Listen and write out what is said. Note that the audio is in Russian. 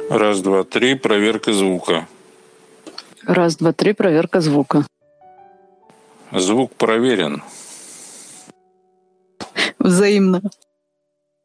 Раз, два, три, проверка звука. Раз, два, три, проверка звука. Звук проверен. Взаимно.